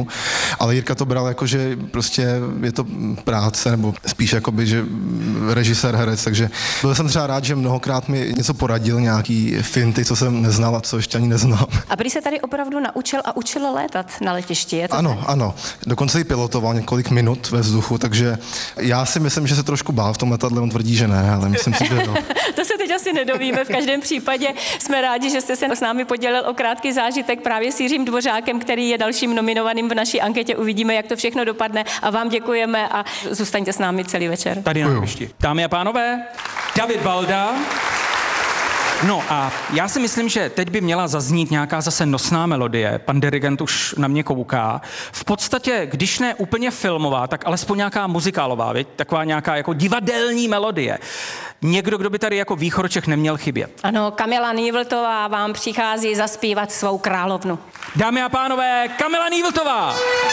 týmu, ale Jirka to bral jako, že prostě je to práce, nebo spíš jakoby, že režisér, herec, takže byl jsem třeba rád, že mnohokrát mi něco poradil, nějaký finty, co jsem neznal a co ještě ani neznám. A prý se tady opravdu naučil a učil létat na letišti, je to Ano, tak? ano. Dokonce i pilotoval několik minut ve vzduchu, takže já si myslím, že se trošku bál v tom letadle, on tvrdí, že ne, ale myslím si, že no. To se teď asi nedovíme. V každém případě jsme rádi, že jste se s námi podělil o krátký zážitek právě s Jiřím Dvořákem, který je dalším nominovaným v naší anketě. Uvidíme, jak to všechno dopadne a vám děkujeme a zůstaňte s námi celý večer. Tady na letišti. Dámy a pánové, David Balda. No a já si myslím, že teď by měla zaznít nějaká zase nosná melodie. Pan dirigent už na mě kouká. V podstatě, když ne úplně filmová, tak alespoň nějaká muzikálová, viď? Taková nějaká jako divadelní melodie. Někdo, kdo by tady jako Východočech neměl chybět. Ano, Kamila Nývltová vám přichází zaspívat svou královnu. Dámy a pánové, Kamila Nývltová!